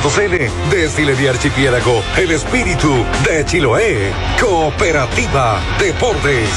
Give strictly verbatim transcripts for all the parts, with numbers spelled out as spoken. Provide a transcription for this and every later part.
punto c l. Destilería Archipiélago, el espíritu de Chiloé. Cooperativa Deportes.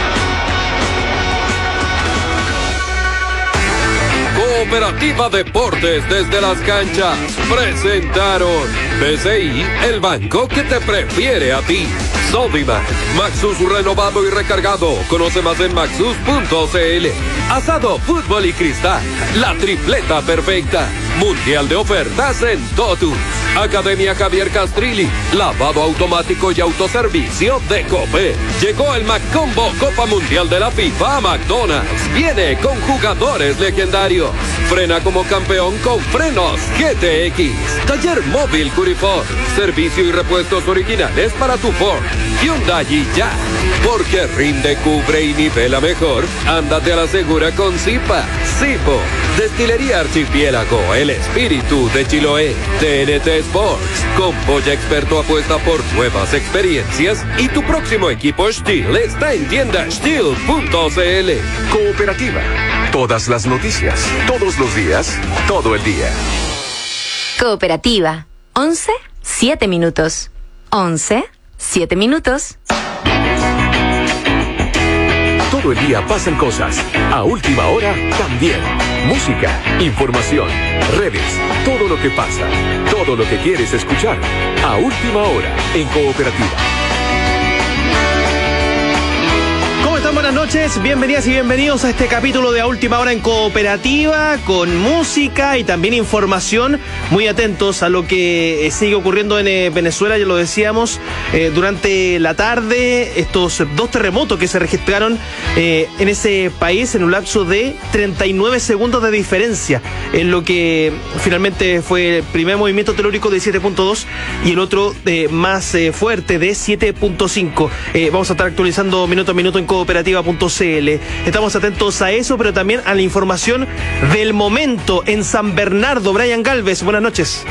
Cooperativa Deportes desde las canchas presentaron B C I, el banco que te prefiere a ti. Sodimac, Maxus renovado y recargado. Conoce más en maxus punto c l. Asado, fútbol y cristal, la tripleta perfecta. Mundial de ofertas en Totus. Academia Javier Castrilli, lavado automático y autoservicio de Copé. Llegó el McCombo Copa Mundial de la FIFA a McDonald's. Viene con jugadores legendarios. Frena como campeón con frenos G T X. Taller móvil Curifor. Servicio y repuestos originales para tu Ford, Hyundai y ya. Porque rinde, cubre y nivela mejor. Ándate a la segura con Zipa. Zipo. Destilería Archipiélago, el espíritu de Chiloé. T N T Sports. Con Polla Experto apuesta por nuevas experiencias y tu próximo equipo Steel está en tienda steel punto c l. Cooperativa. Todas las noticias, todos los días, todo el día. Cooperativa. once, siete minutos. once, siete minutos. Todo el día pasan cosas. A última hora también. Música, información, redes, todo lo que pasa, todo lo que quieres escuchar. A última hora en Cooperativa. Buenas noches, bienvenidas y bienvenidos a este capítulo de A Última Hora en Cooperativa, con música y también información. Muy atentos a lo que eh, sigue ocurriendo en eh, Venezuela, ya lo decíamos, eh, durante la tarde, estos dos terremotos que se registraron eh, en ese país en un lapso de treinta y nueve segundos de diferencia, en lo que finalmente fue el primer movimiento telúrico de siete punto dos y el otro eh, más eh, fuerte de siete punto cinco. Eh, vamos a estar actualizando minuto a minuto en Cooperativa punto c l. Estamos atentos a eso, pero también a la información del momento en San Bernardo. Brian Galvez, buenas noches.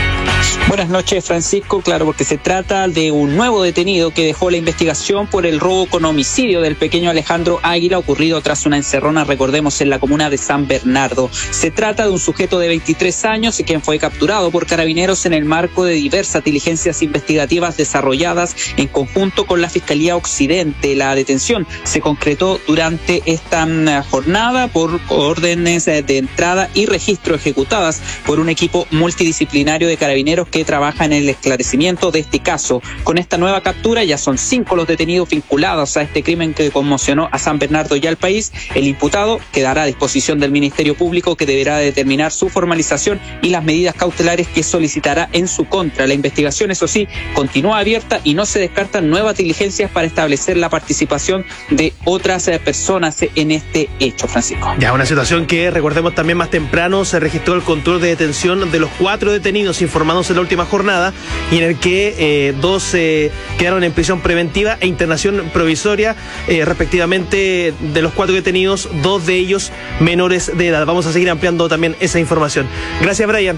Buenas noches, Francisco. Claro, porque se trata de un nuevo detenido que dejó la investigación por el robo con homicidio del pequeño Alejandro Águila, ocurrido tras una encerrona, recordemos, en la comuna de San Bernardo. Se trata de un sujeto de veintitrés años y quien fue capturado por carabineros en el marco de diversas diligencias investigativas desarrolladas en conjunto con la Fiscalía Occidente. La detención se concretó durante esta jornada por órdenes de entrada y registro ejecutadas por un equipo multidisciplinario de carabineros que trabaja en el esclarecimiento de este caso. Con esta nueva captura ya son cinco los detenidos vinculados a este crimen que conmocionó a San Bernardo y al país. El imputado quedará a disposición del Ministerio Público, que deberá determinar su formalización y las medidas cautelares que solicitará en su contra. La investigación, eso sí, continúa abierta y no se descartan nuevas diligencias para establecer la participación de otras personas en este hecho, Francisco. Ya, una situación que, recordemos, también más temprano se registró el control de detención de los cuatro detenidos informados en la última jornada, y en el que eh, dos eh, quedaron en prisión preventiva e internación provisoria, eh, respectivamente. De los cuatro detenidos, dos de ellos menores de edad. Vamos a seguir ampliando también esa información. Gracias, Brian.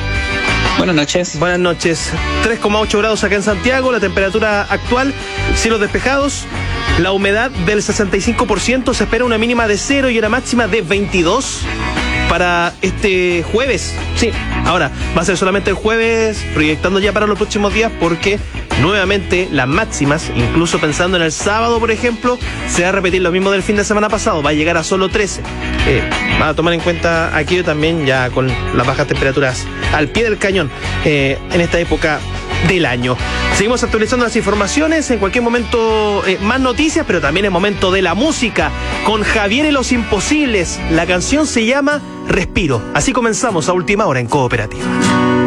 Buenas noches. Buenas noches. tres coma ocho grados acá en Santiago, la temperatura actual, cielos despejados, la humedad del sesenta y cinco por ciento, se espera una mínima de cero y una máxima de veintidós para este jueves. Sí, ahora va a ser solamente el jueves, proyectando ya para los próximos días, porque nuevamente las máximas, incluso pensando en el sábado, por ejemplo, se va a repetir lo mismo del fin de semana pasado, va a llegar a solo trece. Eh, va a tomar en cuenta aquello también, ya con las bajas temperaturas al pie del cañón eh, en esta época del año. Seguimos actualizando las informaciones, en cualquier momento eh, más noticias, pero también es momento de la música con Javier y los Imposibles. La canción se llama Respiro. Así comenzamos A Última Hora en Cooperativa.